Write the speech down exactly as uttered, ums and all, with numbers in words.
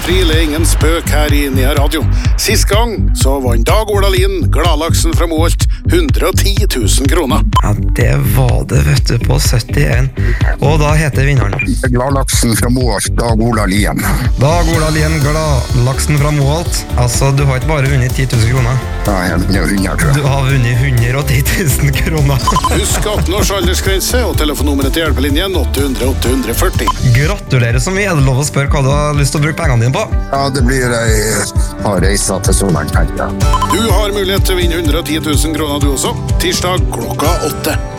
april er ingen spøk her i Nea Radio. Sist gang så vant Dag Ola Lien, gladlaksen fra Moholt, hundre og ti tusen kroner. Ja, det var det, vet du, på syttien. Og da heter vinneren Gladlaksen fra Moholt, Dag Ola Lien. Dag Ola Lien, gladlaksen fra Moholt. Altså, du har ikke bare vunnet ti tusen kroner. Ja, jeg har vunnet hundre, tror jeg. Du har vunnet hundre og ti tusen kroner. Husk atten års aldersgrense og telefonnummeret til hjelpelinjen åtte hundre åtte hundre førti. Gratulerer så mye. Er det lov å spørre hva du har lyst til å bruke pengene dine på? Ja, det blir ei par reiser til Solan, tenker jeg. Du har mulighet til å vinne hundre og ti tusen kroner du også, tirsdag klokka åtte.